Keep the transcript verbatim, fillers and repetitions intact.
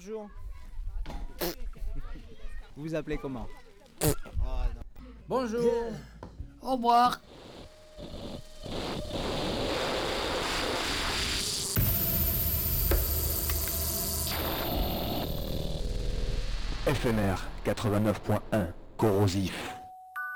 bonjour. Vous vous appelez comment? Bonjour. Au revoir. F M R quatre-vingt-neuf point un, corrosif.